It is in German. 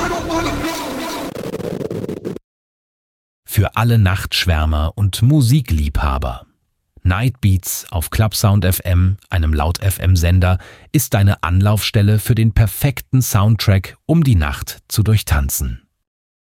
Für alle Nachtschwärmer und Musikliebhaber. Nightbeats auf Clubsound FM, einem Laut-FM-Sender, ist deine Anlaufstelle für den perfekten Soundtrack, um die Nacht zu durchtanzen.